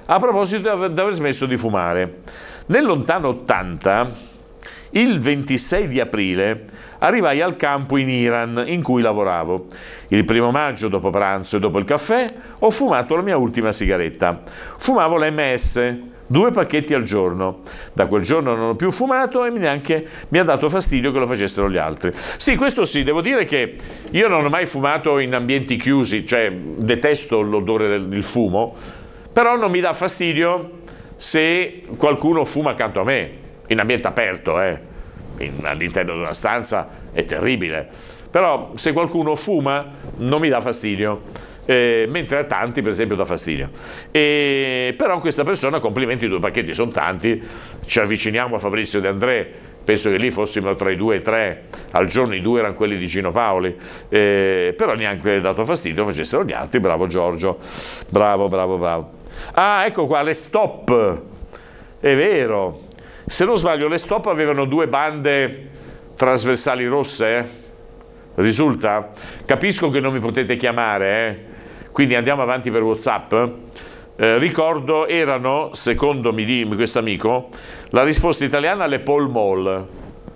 a proposito di aver smesso di fumare. Nel lontano 80, il 26 di aprile, arrivai al campo in Iran in cui lavoravo. Il 1° maggio, dopo pranzo e dopo il caffè, ho fumato la mia ultima sigaretta. Fumavo l'MS, 2 pacchetti al giorno. Da quel giorno non ho più fumato e neanche mi ha dato fastidio che lo facessero gli altri. Sì, questo sì, devo dire che io non ho mai fumato in ambienti chiusi, cioè detesto l'odore del fumo, però non mi dà fastidio se qualcuno fuma accanto a me, in ambiente aperto, all'interno di una stanza è terribile, però se qualcuno fuma non mi dà fastidio, mentre a tanti per esempio dà fastidio. Però questa persona, complimenti, 2 pacchetti sono tanti, ci avviciniamo a Fabrizio De André, penso che lì fossimo tra i 2 e i 3 al giorno, i 2 erano quelli di Gino Paoli, però neanche dato fastidio facessero gli altri. Bravo Giorgio, bravo. Ah, ecco qua le Stop, è vero, se non sbaglio le Stop avevano 2 bande trasversali rosse, risulta? Capisco che non mi potete chiamare, quindi andiamo avanti per WhatsApp. Ricordo, erano, secondo questo amico, la risposta italiana alle Pall Mall.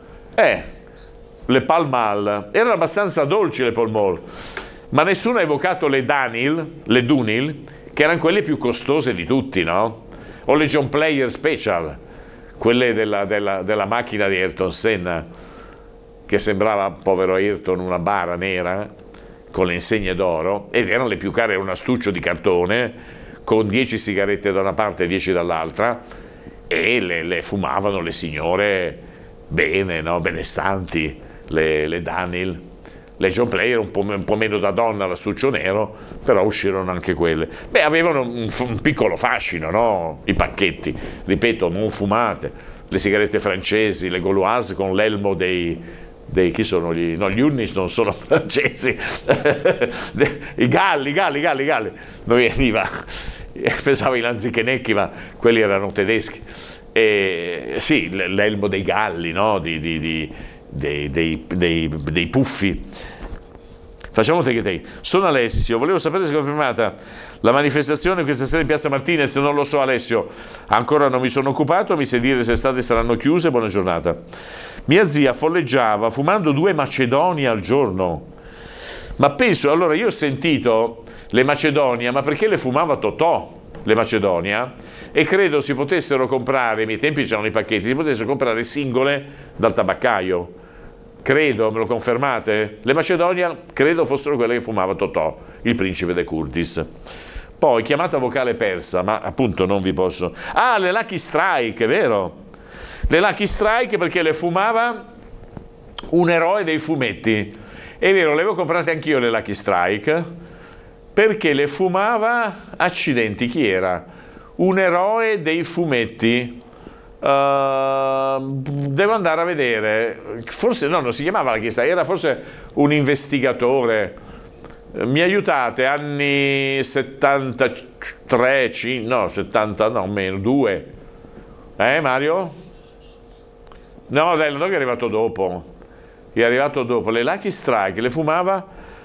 Le Pall Mall erano abbastanza dolci, le Pall Mall, ma nessuno ha evocato le Dunhill, che erano quelle più costose di tutti, no? O le John Player Special, quelle della macchina di Ayrton Senna, che sembrava, povero Ayrton, una bara nera con le insegne d'oro, ed erano le più care, un astuccio di cartone con 10 sigarette da una parte e 10 dall'altra, e le fumavano le signore bene, no? Benestanti, le Dunhill. Le John Player un po' meno da donna, l'astuccio nero, però uscirono anche quelle. Beh, avevano un piccolo fascino, no? I pacchetti, ripeto, non fumate. Le sigarette francesi, le Gauloise con l'elmo dei chi sono gli Unnis non sono francesi, i galli. Non veniva, pensavo i lanzichenecchi, ma quelli erano tedeschi. Sì, l'elmo dei galli, no? Dei puffi. Facciamo take. Sono Alessio, volevo sapere se è confermata la manifestazione questa sera in Piazza Martinez. Non lo so, Alessio, ancora non mi sono occupato, mi sai dire se strade saranno chiuse. Buona giornata. Mia zia folleggiava fumando 2 Macedonia al giorno, ma penso, allora io ho sentito le Macedonia, ma perché le fumava Totò, le Macedonia, e credo si potessero comprare, ai miei tempi c'erano i pacchetti, si potessero comprare singole dal tabaccaio. Credo, me lo confermate? Le Macedonia credo fossero quelle che fumava Totò, il principe de Curtis. Poi chiamata vocale persa, ma appunto non vi posso. Ah, le Lucky Strike, è vero? Le Lucky Strike perché le fumava un eroe dei fumetti. È vero, le avevo comprate anch'io le Lucky Strike, perché le fumava, accidenti, chi era? Un eroe dei fumetti. Devo andare a vedere, forse no, non si chiamava Lucky Strike, era forse un investigatore. Mi aiutate, anni 73, 70, no, meno, 2. Mario? No, dai, non è arrivato dopo. È arrivato dopo. Le Lucky Strike le fumava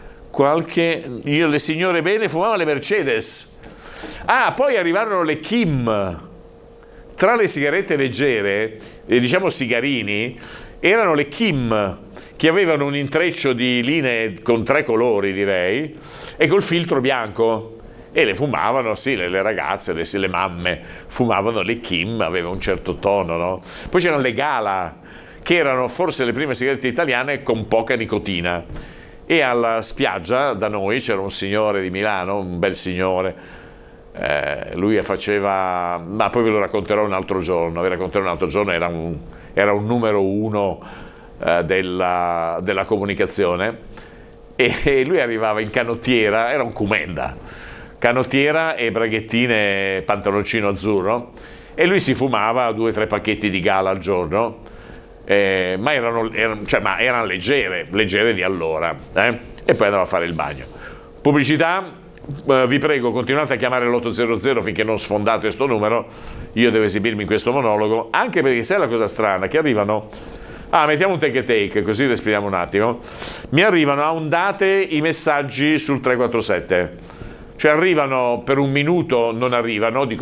le signore bene fumavano le Mercedes. Ah, poi arrivarono le Kim. Tra le sigarette leggere, diciamo sigarini, erano le Kim, che avevano un intreccio di linee con 3 colori, direi, e col filtro bianco. E le fumavano, sì, le ragazze, le mamme, fumavano le Kim, aveva un certo tono, no? Poi c'erano le Gala, che erano forse le prime sigarette italiane con poca nicotina. E alla spiaggia, da noi, c'era un signore di Milano, un bel signore, lui faceva, ma poi ve lo racconterò un altro giorno, era un numero 1 della comunicazione, e lui arrivava in canottiera, era un Comenda, canottiera e braghettine, pantaloncino azzurro, e lui si fumava 2 o 3 pacchetti di Gala al giorno, ma erano leggere di allora, e poi andava a fare il bagno. Pubblicità. Vi prego, continuate a chiamare l'800 finché non sfondate questo numero. Io devo esibirmi in questo monologo, anche perché sai la cosa strana, che arrivano, mettiamo un take così respiriamo un attimo, mi arrivano a ondate i messaggi sul 347, cioè arrivano per un minuto, non arrivano, dico